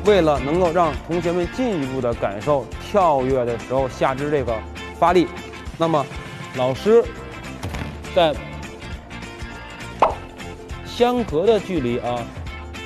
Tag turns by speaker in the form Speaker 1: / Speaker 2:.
Speaker 1: 为了能够让同学们进一步的感受跳跃的时候下肢这个发力，那么老师在相隔的距离啊，